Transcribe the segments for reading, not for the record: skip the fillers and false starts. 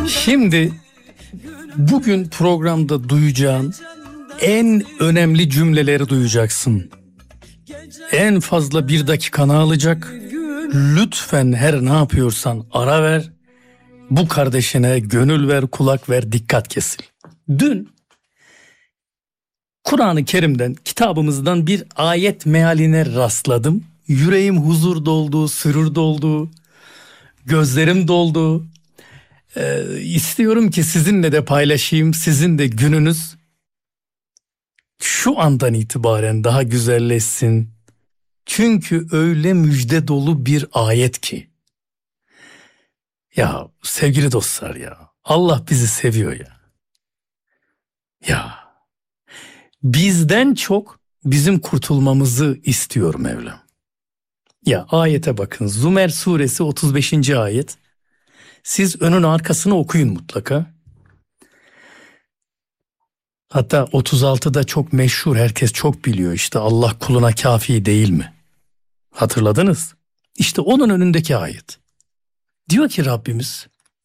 Şimdi bugün programda duyacağın en önemli cümleleri duyacaksın. En fazla 1 dakikanı alacak. Lütfen her ne yapıyorsan ara ver. Bu kardeşine gönül ver, kulak ver, dikkat kesil. Dün Kur'an-ı Kerim'den, kitabımızdan bir ayet mealine rastladım. Yüreğim huzur doldu, sürur doldu, gözlerim doldu. İstiyorum ki sizinle de paylaşayım. Sizin de gününüz şu andan itibaren daha güzelleşsin. Çünkü öyle müjde dolu bir ayet ki. Ya sevgili dostlar ya, Allah bizi seviyor ya. Ya bizden çok bizim kurtulmamızı istiyor Mevlam. Ya ayete bakın, Zümer suresi 35. ayet. Siz önün arkasını okuyun mutlaka. Hatta 36'da çok meşhur, herkes çok biliyor işte, Allah kuluna kafi değil mi? Hatırladınız? İşte onun önündeki ayet. Diyor ki Rabbimiz,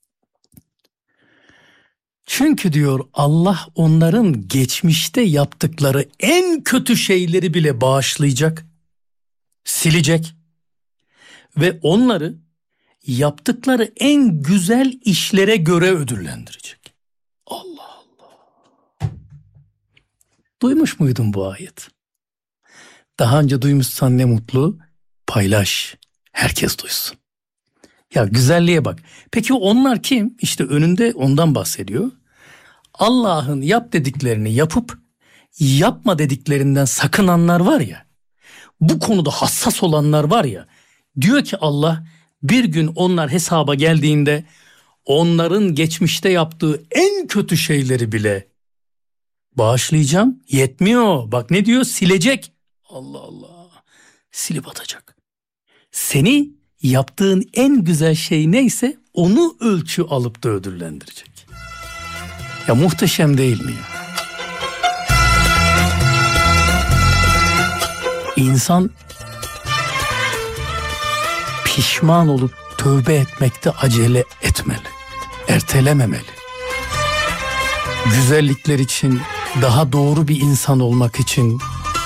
çünkü diyor Allah onların geçmişte yaptıkları en kötü şeyleri bile bağışlayacak, silecek ve onları yaptıkları en güzel işlere göre ödüllendirecek. Allah Allah. Duymuş muydun bu ayet? Daha önce duymuşsan ne mutlu, paylaş, herkes duysun. Ya güzelliğe bak. Peki onlar kim? İşte önünde ondan bahsediyor. Allah'ın yap dediklerini yapıp yapma dediklerinden sakınanlar var ya. Bu konuda hassas olanlar var ya. Diyor ki Allah, bir gün onlar hesaba geldiğinde onların geçmişte yaptığı en kötü şeyleri bile bağışlayacağım. Yetmiyor. Bak ne diyor? Silecek. Allah Allah. Silip atacak. Seni yaptığın en güzel şey neyse onu ölçü alıp da ödüllendirecek. Ya muhteşem değil mi ya? İnsan pişman olup tövbe etmekte acele etmeli. Ertelememeli. Güzellikler için, daha doğru bir insan olmak için,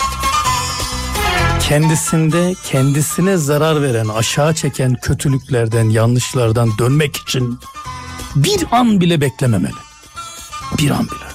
kendisine zarar veren, aşağı çeken kötülüklerden, yanlışlardan dönmek için bir an bile beklememeli. Bir an bile.